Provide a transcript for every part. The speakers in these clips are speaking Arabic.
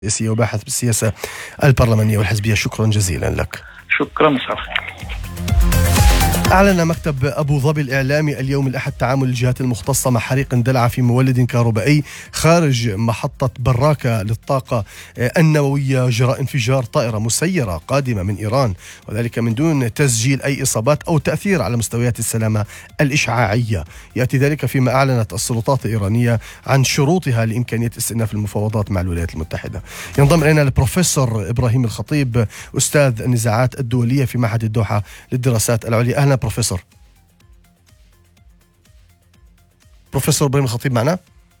السياسية وباحث بالسياسة البرلمانية والحزبية، شكرا جزيلا لك. شكرا، مساء الخير. أعلن مكتب أبو ظبي الإعلامي اليوم الأحد تعامل الجهات المختصة مع حريق اندلع في مولد كهربائي خارج محطة براكة للطاقة النووية جراء انفجار طائرة مسيرة قادمة من إيران، وذلك من دون تسجيل أي إصابات أو تأثير على مستويات السلامة الإشعاعية. يأتي ذلك فيما أعلنت السلطات الإيرانية عن شروطها لإمكانية استئناف المفاوضات مع الولايات المتحدة. ينضم إلينا البروفيسور إبراهيم الخطيب، أستاذ النزاعات الدولية في معهد الدوحة للدراسات العليا. أهلا بروفيسور إبراهيم الخطيب معنا.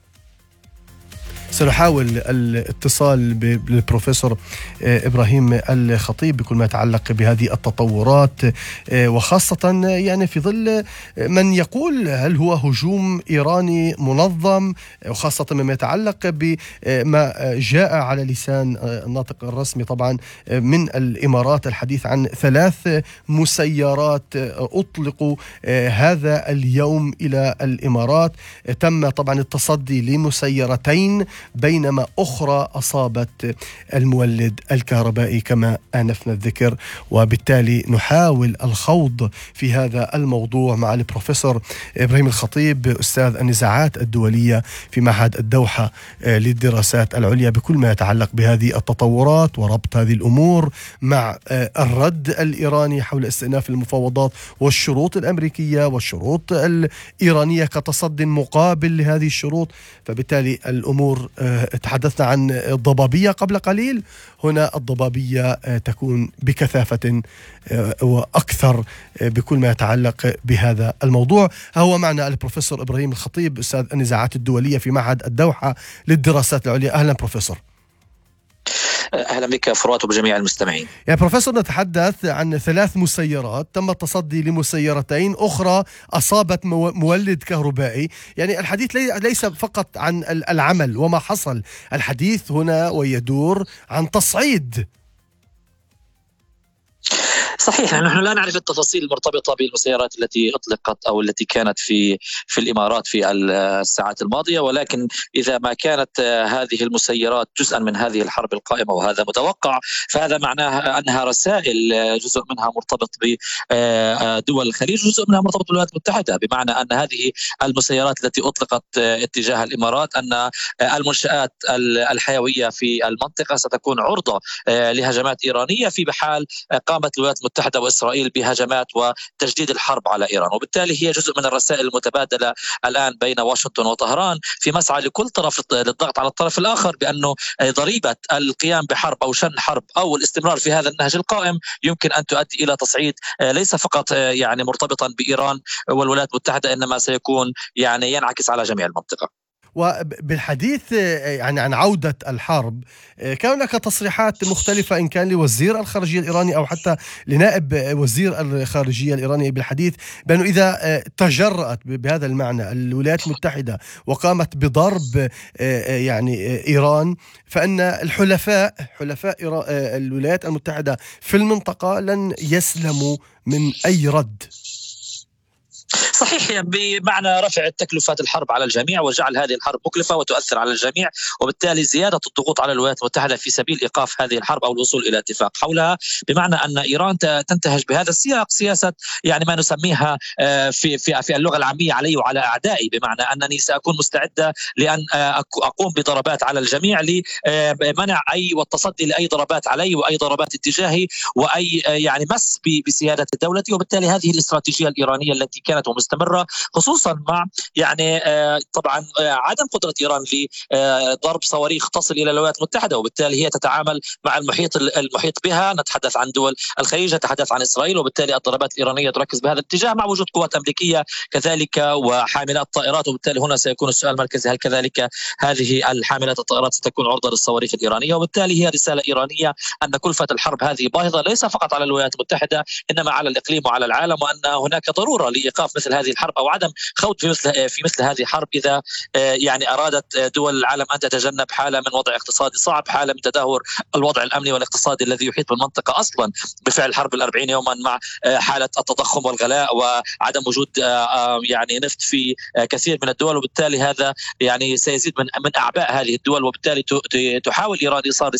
سنحاول الاتصال بالبروفيسور إبراهيم الخطيب بكل ما يتعلق بهذه التطورات، وخاصة يعني في ظل من يقول هل هو هجوم إيراني منظم، وخاصة مما يتعلق بما جاء على لسان الناطق الرسمي طبعا من الإمارات، الحديث عن 3 مسيرات أطلقوا هذا اليوم إلى الإمارات. تم طبعا التصدي لمسيرتين بينما أخرى أصابت المولد الكهربائي كما آنفنا الذكر، وبالتالي نحاول الخوض في هذا الموضوع مع البروفيسور إبراهيم الخطيب، أستاذ النزاعات الدولية في معهد الدوحة للدراسات العليا، بكل ما يتعلق بهذه التطورات وربط هذه الأمور مع الرد الإيراني حول استئناف المفاوضات والشروط الأمريكية والشروط الإيرانية كتصد مقابل لهذه الشروط. فبالتالي الأمور تحدثنا عن الضبابية قبل قليل، هنا الضبابية تكون بكثافة وأكثر بكل ما يتعلق بهذا الموضوع. هو معنا البروفيسور إبراهيم الخطيب، أستاذ النزاعات الدولية في معهد الدوحة للدراسات العليا. أهلا بروفيسور. أهلا بك فروات وبجميع المستمعين. يا بروفيسور، نتحدث عن 3 مسيرات تم التصدي لمسيرتين أخرى أصابت مولد كهربائي. يعني الحديث ليس فقط عن العمل وما حصل، الحديث هنا ويدور عن تصعيد. صحيح، نحن لا نعرف التفاصيل المرتبطة بالمسيرات التي أطلقت أو التي كانت في الإمارات في الساعات الماضية، ولكن إذا ما كانت هذه المسيرات جزءا من هذه الحرب القائمة وهذا متوقع، فهذا معناه أنها رسائل جزء منها مرتبط بدول الخليج، جزء منها مرتبط بالولايات المتحدة، بمعنى أن هذه المسيرات التي أطلقت اتجاه الإمارات أن المنشآت الحيوية في المنطقة ستكون عرضة لهجمات إيرانية في بحال قامت الولايات المتحدة وإسرائيل بهجمات وتجديد الحرب على إيران. وبالتالي هي جزء من الرسائل المتبادلة الآن بين واشنطن وطهران في مسعى لكل طرف للضغط على الطرف الآخر بأنه ضريبة القيام بحرب أو شن حرب أو الاستمرار في هذا النهج القائم يمكن أن تؤدي إلى تصعيد ليس فقط يعني مرتبطا بإيران والولايات المتحدة، إنما سيكون يعني ينعكس على جميع المنطقة. وبالحديث يعني عن عودة الحرب، كان هناك تصريحات مختلفة إن كان لوزير الخارجية الإيراني أو حتى لنائب وزير الخارجية الإيراني بالحديث بأنه إذا تجرأت بهذا المعنى الولايات المتحدة وقامت بضرب يعني إيران، فإن حلفاء الولايات المتحدة في المنطقة لن يسلموا من أي رد. صحيح، بمعنى رفع تكلفات الحرب على الجميع وجعل هذه الحرب مكلفة وتؤثر على الجميع، وبالتالي زيادة الضغوط على الولايات المتحدة في سبيل إيقاف هذه الحرب أو الوصول إلى اتفاق حولها، بمعنى أن إيران تنتهج بهذا السياق سياسة يعني ما نسميها في اللغة العامية علي وعلى أعدائي، بمعنى أنني سأكون مستعدة لأن أقوم بضربات على الجميع لمنع والتصدي لأي ضربات علي وأي ضربات اتجاهي وأي يعني مس بسيادة الدولة. وبالتالي هذه الاستراتيجية الإيرانية التي كانت ومستمرة، خصوصا مع يعني طبعا عدم قدرة إيران لضرب صواريخ تصل إلى الولايات المتحدة، وبالتالي هي تتعامل مع المحيط بها، نتحدث عن دول الخليج، نتحدث عن إسرائيل، وبالتالي الضربات الإيرانية تركز بهذا الاتجاه مع وجود قوات أمريكية كذلك وحاملات طائرات. وبالتالي هنا سيكون السؤال المركزي، هل كذلك هذه الحاملات الطائرات ستكون عرضة للصواريخ الإيرانية؟ وبالتالي هي رسالة إيرانية أن كلفة الحرب هذه باهظة ليس فقط على الولايات المتحدة إنما على الإقليم وعلى العالم، وأن هناك ضرورة لإيقاف مثل هذه الحرب أو عدم خوض في مثل هذه الحرب إذا يعني أرادت دول العالم أن تتجنب حالة من وضع اقتصادي صعب، حالة من تدهور الوضع الأمني والاقتصادي الذي يحيط بالمنطقة أصلا بفعل حرب 40 يوما، مع حالة التضخم والغلاء وعدم وجود يعني نفط في كثير من الدول. وبالتالي هذا يعني سيزيد من أعباء هذه الدول، وبالتالي تحاول إيران إيصال